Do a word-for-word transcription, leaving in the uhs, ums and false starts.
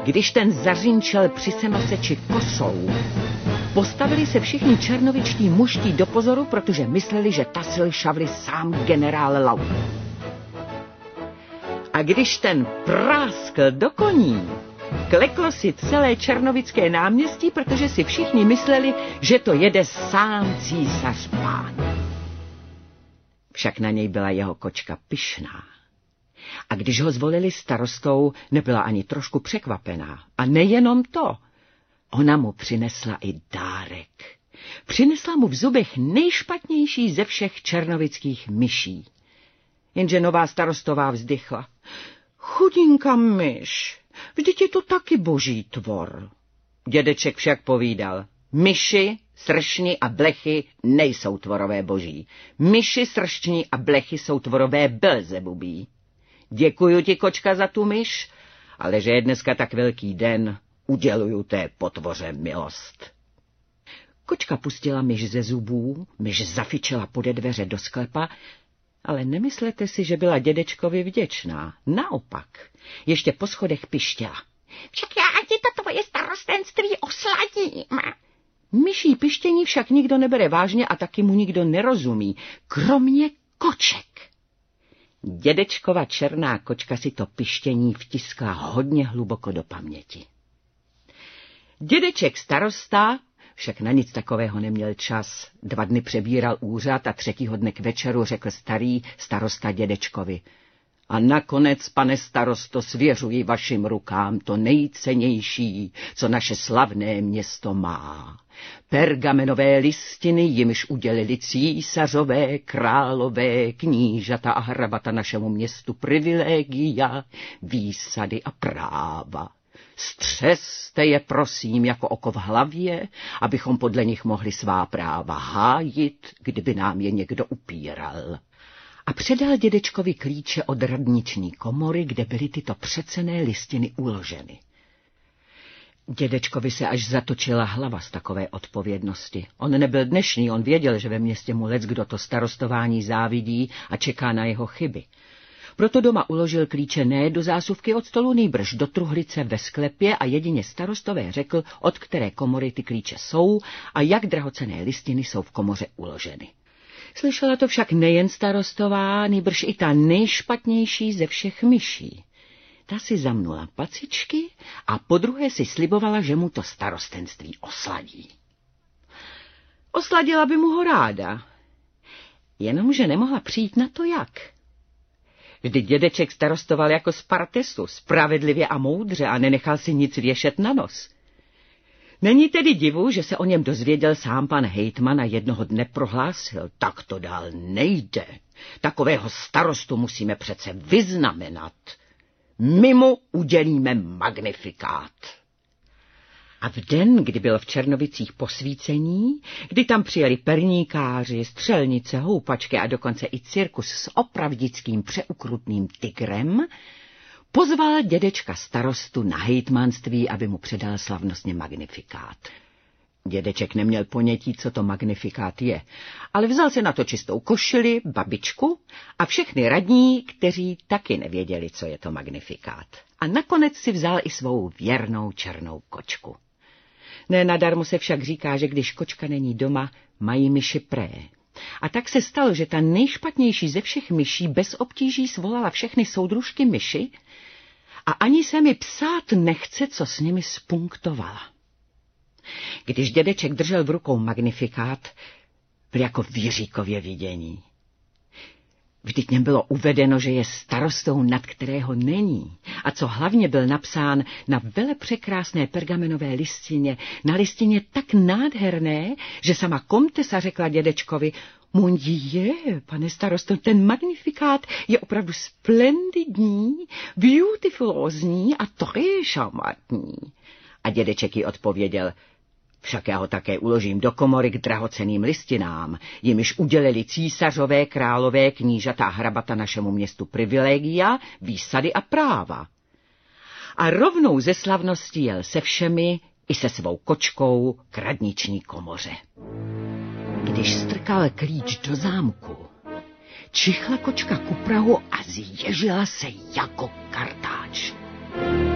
Když ten zařinčel při semaseči kosou, postavili se všichni černovičtí muští do pozoru, protože mysleli, že tasil šavli sám generál Lau. A když ten práskl do koní, kleklo si celé černovické náměstí, protože si všichni mysleli, že to jede sám císař pán. Však na něj byla jeho kočka pyšná. A když ho zvolili starostou, nebyla ani trošku překvapená. A nejenom to, ona mu přinesla i dárek. Přinesla mu v zubech nejšpatnější ze všech černovických myší. Jenže nová starostová vzdychla. Chudinka myš, vždyť je to taky boží tvor. Dědeček však povídal. Myši, sršni a blechy nejsou tvorové boží. Myši, sršni a blechy jsou tvorové Belzebubí. Děkuju ti, kočka, za tu myš, ale že je dneska tak velký den, uděluju té potvoře milost. Kočka pustila myš ze zubů, myš zafičela pode dveře do sklepa, ale nemyslete si, že byla dědečkovi vděčná. Naopak, ještě po schodech pištěla. Však já ti to tvoje starostenství osladím. Myší pištění však nikdo nebere vážně a taky mu nikdo nerozumí, kromě koček. Dědečkova černá kočka si to pištění vtiskla hodně hluboko do paměti. Dědeček starosta však na nic takového neměl čas. Dva dny přebíral úřad a třetího dne k večeru řekl starý starosta dědečkovi. A nakonec, pane starosto, svěřuji vašim rukám to nejcennější, co naše slavné město má. Pergamenové listiny, jimž udělili císařové, králové, knížata a hrabata našemu městu privilegia, výsady a práva. Střeste je, prosím, jako oko v hlavě, abychom podle nich mohli svá práva hájit, kdyby nám je někdo upíral. A předal dědečkovi klíče od radniční komory, kde byly tyto přecenné listiny uloženy. Dědečkovi se až zatočila hlava z takové odpovědnosti. On nebyl dnešní, on věděl, že ve městě mu leckdo to starostování závidí a čeká na jeho chyby. Proto doma uložil klíče ne do zásuvky od stolu, nýbrž do truhlice ve sklepě a jedině starostové řekl, od které komory ty klíče jsou a jak drahocenné listiny jsou v komoře uloženy. Slyšela to však nejen starostová, nýbrž i ta nejšpatnější ze všech myší. Ta si zamnula pacičky a podruhé si slibovala, že mu to starostenství osladí. Osladila by mu ho ráda, jenomže nemohla přijít na to jak. Vždyť dědeček starostoval jako z Partesu, spravedlivě a moudře a nenechal si nic věšet na nos. Není tedy divu, že se o něm dozvěděl sám pan hejtman a jednoho dne prohlásil, tak to dál nejde. Takového starostu musíme přece vyznamenat. My mu udělíme magnifikát. A v den, kdy byl v Černovicích posvícení, kdy tam přijeli perníkáři, střelnice, houpačky a dokonce i cirkus s opravdickým přeukrutným tigrem, pozval dědečka starostu na hejtmanství, aby mu předal slavnostně magnifikát. Dědeček neměl ponětí, co to magnifikát je, ale vzal se na to čistou košili, babičku a všechny radní, kteří taky nevěděli, co je to magnifikát. A nakonec si vzal i svou věrnou černou kočku. Ne nadarmo se však říká, že když kočka není doma, mají myši pré. A tak se stalo, že ta nejšpatnější ze všech myší bez obtíží svolala všechny soudružky myši a ani se mi psát nechce, co s nimi spunktovala. Když dědeček držel v rukou magnifikát, byl jako v Jiříkově vidění. Vždyť něm bylo uvedeno, že je starostou, nad kterého není. A co hlavně byl napsán na velepřekrásné pergamenové listině, na listině tak nádherné, že sama komtesa řekla dědečkovi, mon Dieu, pane starosto, ten magnifikát je opravdu splendidní, beautifulózní a très charmantní. A dědeček jí odpověděl, však já ho také uložím do komory k drahocenným listinám, jimiž udělili císařové, králové, knížata a hrabata našemu městu privilegia, výsady a práva. A rovnou ze slavnosti jel se všemi i se svou kočkou k radniční komoře. Když strkal klíč do zámku, čichla kočka ku prahu a zježila se jako kartáč.